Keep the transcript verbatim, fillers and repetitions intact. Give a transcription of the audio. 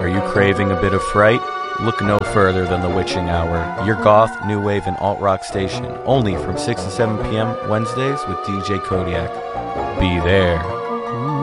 Are you craving a bit of fright? Look no further than The Witching Hour, your goth, new wave, and alt-rock station, only from six to seven p.m. Wednesdays with D J Kodiak. Be there.